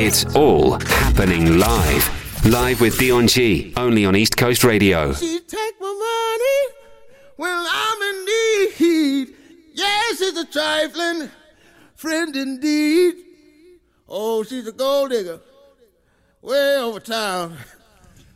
It's all happening live. Live with Dion G, only on East Coast Radio. She take my money when I'm in need. Yes, she's a trifling friend indeed. Oh, she's a gold digger way over town.